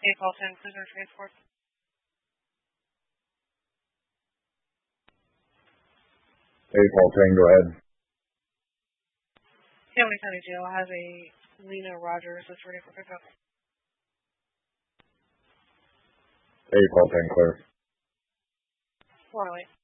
Paul 10, Cruiser Transport. Paul 10, go ahead. Family County Jail has a Lena Rogers that's ready for pickup. Paul 10, clear. Warlight.